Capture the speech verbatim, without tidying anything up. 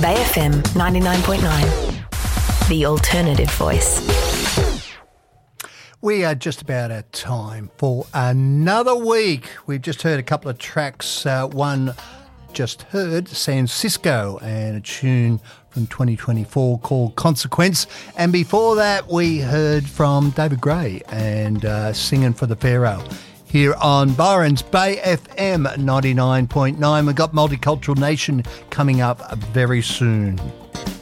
Bay F M ninety-nine point nine, the alternative voice. We are just about at time for another week. We've just heard a couple of tracks. Uh, one just heard, San Cisco, and a tune from twenty twenty-four called Consequence. And before that, we heard from David Gray and uh, Singing for the Pharaoh. Here on Byron's Bay F M ninety-nine point nine. We've got Multicultural Nation coming up very soon.